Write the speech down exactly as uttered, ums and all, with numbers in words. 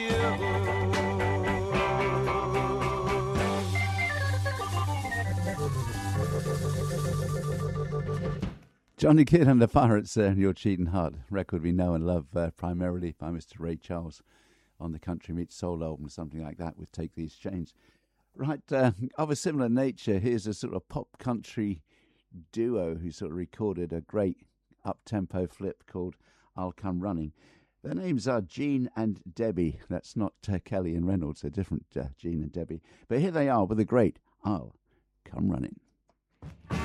Johnny Kidd and the Pirates, uh, Your Cheating Heart, record we know and love uh, primarily by Mister Ray Charles on the Country Meets Soul album, something like that with Take These Chains. Right, uh, of a similar nature, here's a sort of pop country duo who sort of recorded a great up-tempo flip called I'll Come Running. Their names are Gene and Debbie. That's not uh, Kelly and Reynolds, they're different, uh, Gene and Debbie. But here they are with a great I'll Come Running.